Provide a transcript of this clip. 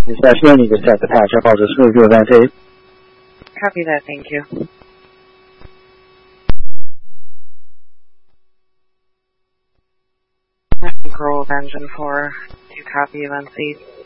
Especially need to set the patch up. I'll just move to event 8. Copy that, thank you. Control of engine 4 to copy event 8.